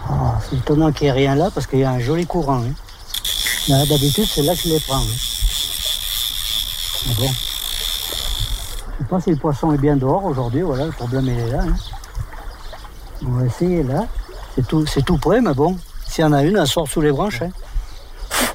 Oh, c'est étonnant qu'il n'y ait rien là parce qu'il y a un joli courant. Hein. Là, d'habitude, c'est là que je les prends. Hein. Mais bon. Je ne sais pas si le poisson est bien dehors aujourd'hui. Voilà, le problème il est là. Hein. On va essayer là. C'est tout près, mais bon. S'il y en a une, elle sort sous les branches. Hein.